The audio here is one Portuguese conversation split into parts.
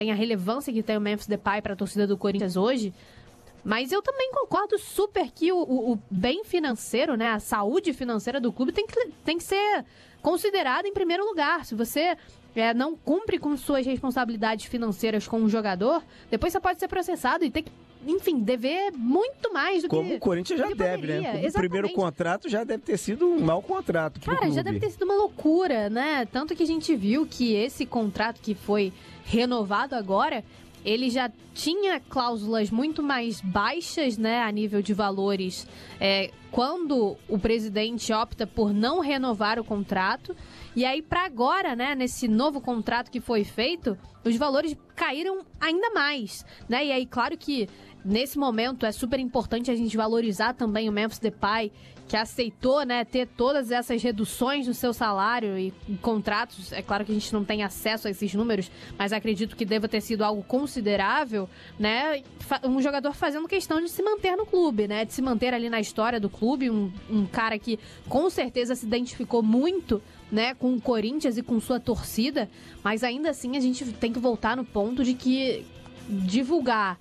a relevância que tem o Memphis Depay para a torcida do Corinthians hoje. Mas eu também concordo super que o bem financeiro, né, a saúde financeira do clube tem que ser considerada em primeiro lugar. Se você não cumpre com suas responsabilidades financeiras com o jogador, depois você pode ser processado e ter que, enfim, dever muito mais do que... Como o Corinthians já deve, né? Como o primeiro contrato já deve ter sido um mau contrato pro clube. Já deve ter sido uma loucura, né? Tanto que a gente viu que esse contrato que foi renovado agora, ele já tinha cláusulas muito mais baixas, né, a nível de valores, quando o presidente opta por não renovar o contrato. E aí, para agora, né, nesse novo contrato que foi feito, os valores caíram ainda mais, né? E aí, claro que nesse momento é super importante a gente valorizar também o Memphis Depay, que aceitou, né, ter todas essas reduções no seu salário e contratos. É claro que a gente não tem acesso a esses números, mas acredito que deva ter sido algo considerável, né? Um jogador fazendo questão de se manter no clube, né? De se manter ali na história do clube, um cara que com certeza se identificou muito, né, com o Corinthians e com sua torcida, mas ainda assim a gente tem que voltar no ponto de que divulgar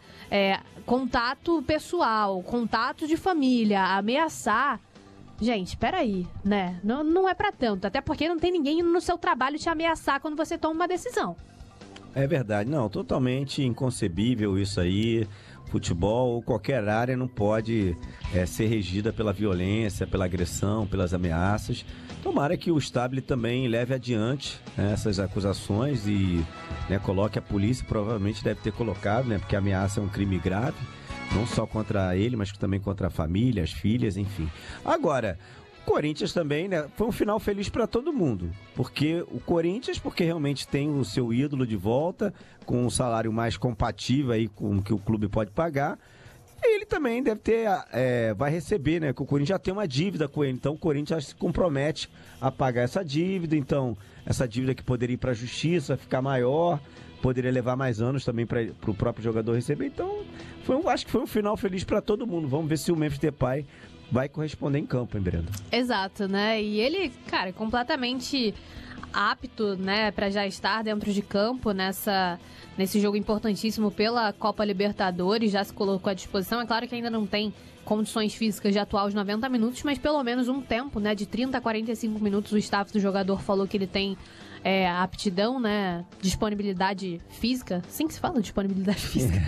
contato pessoal, contato de família, ameaçar... Gente, peraí, né? Não é pra tanto. Até porque não tem ninguém no seu trabalho te ameaçar quando você toma uma decisão. É verdade. Não, totalmente inconcebível isso aí. Futebol ou qualquer área não pode ser regida pela violência, pela agressão, pelas ameaças. Tomara que o Stabile também leve adiante, né, essas acusações e, né, coloque a polícia, provavelmente deve ter colocado, né, porque a ameaça é um crime grave. Não só contra ele, mas também contra a família, as filhas, enfim. Agora, o Corinthians também, né, foi um final feliz para todo mundo. Porque o Corinthians, porque realmente tem o seu ídolo de volta, com um salário mais compatível aí com o que o clube pode pagar. E ele também deve ter, vai receber, né, que o Corinthians já tem uma dívida com ele. Então o Corinthians se compromete a pagar essa dívida. Então, essa dívida que poderia ir para a justiça, ficar maior, poderia levar mais anos também para o próprio jogador receber. Então, acho que foi um final feliz para todo mundo. Vamos ver se o Memphis Depay vai corresponder em campo, hein, Brenda? Exato, né? E ele, cara, completamente apto, né, para já estar dentro de campo nesse jogo importantíssimo pela Copa Libertadores, já se colocou à disposição. É claro que ainda não tem condições físicas de atuar os 90 minutos, mas pelo menos um tempo, né, de 30 a 45 minutos o staff do jogador falou que ele tem aptidão, né, disponibilidade física, sim que se fala disponibilidade física,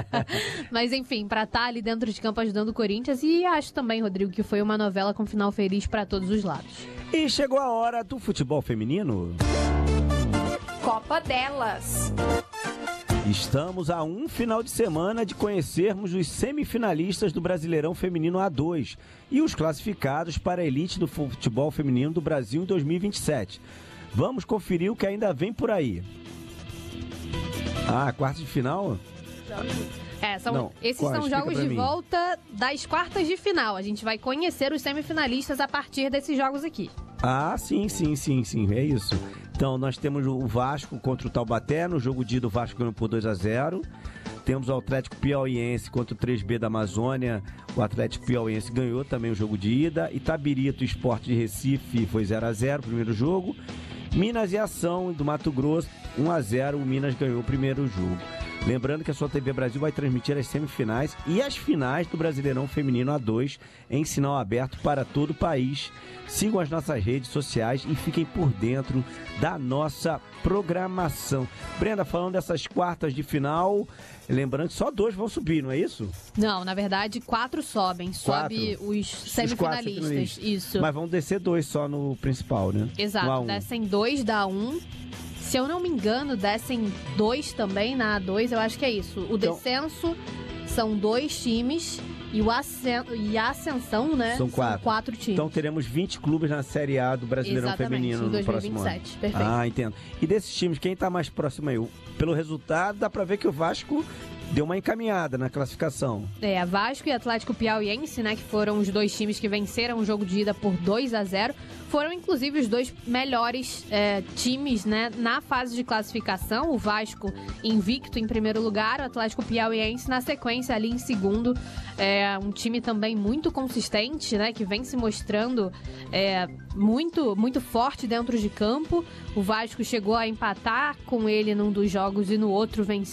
mas enfim, pra estar ali dentro de campo ajudando o Corinthians. E acho também, Rodrigo, que foi uma novela com final feliz pra todos os lados. E chegou a hora do futebol feminino. Copa delas. Estamos a um final de semana de conhecermos os semifinalistas do Brasileirão Feminino A2 e os classificados para a elite do futebol feminino do Brasil em 2027. Vamos conferir o que ainda vem por aí. Quartas de final? Esses são jogos de volta das quartas de final. A gente vai conhecer os semifinalistas a partir desses jogos aqui. Sim, é isso. Então, nós temos o Vasco contra o Taubaté. No jogo de ida, o Vasco ganhou por 2-0. Temos o Atlético Piauiense contra o 3B da Amazônia. O Atlético Piauiense ganhou também o jogo de ida. Itabirito Sport de Recife foi 0-0 o primeiro jogo. Minas e Ação do Mato Grosso, 1-0, o Minas ganhou o primeiro jogo. Lembrando que a sua TV Brasil vai transmitir as semifinais e as finais do Brasileirão Feminino A2 em sinal aberto para todo o país. Sigam as nossas redes sociais e fiquem por dentro da nossa programação. Brenda, falando dessas quartas de final, lembrando que só 2 vão subir, não é isso? Não, na verdade 4 sobem. Sobe os semifinalistas. Isso. Mas vão descer 2 só no principal, né? Exato, descem 2 da 1. Se eu não me engano, descem 2 também na A2, eu acho que é isso. O descenso são 2 times e a ascensão, né? São 4 times. Então teremos 20 clubes na Série A do Brasileirão Feminino no próximo ano. 2027, perfeito. Entendo. E desses times, quem tá mais próximo aí? Pelo resultado, dá pra ver que o Vasco deu uma encaminhada na classificação. Vasco e Atlético Piauiense, né, que foram os dois times que venceram o jogo de ida por 2-0, foram inclusive os dois melhores times, né, na fase de classificação. O Vasco invicto em primeiro lugar, o Atlético Piauiense na sequência ali em segundo. Um time também muito consistente, né, que vem se mostrando muito, muito forte dentro de campo. O Vasco chegou a empatar com ele num dos jogos e no outro venceu